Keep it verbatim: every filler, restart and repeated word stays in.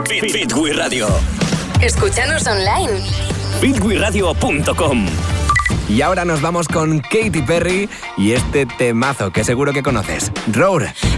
Fit, Fit We Radio. Escúchanos online. fit we radio punto com. Y ahora nos vamos con Katy Perry y este temazo que seguro que conoces, Roar.